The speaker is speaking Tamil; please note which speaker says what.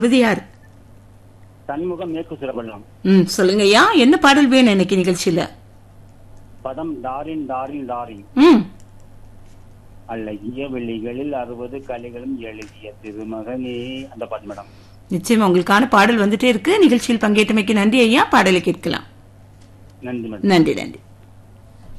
Speaker 1: இது யார்?
Speaker 2: சண்முகம் மேற்கு சிறப்பள்ளம்.
Speaker 1: சொல்லுங்க ஐயா, என்ன பாடல் வேணும் இன்னைக்கு நிகழ்ச்சியில?
Speaker 2: பதம் டாரின் டாரின் டாரின். அழகிய வெள்ளிகளில் 60 கலைகளும் எழுதிய திருமகனே, அந்த பாட்டு மேடம்.
Speaker 1: நிச்சயமா உங்களுக்கான பாடல் வந்துட்டே இருக்கு. நிகழ்ச்சியில் பங்கேற்றமைக்கு நன்றி ஐயா. பாடலை கேட்கலாம்.
Speaker 2: நன்றி மேடம்.
Speaker 1: நன்றி நன்றி.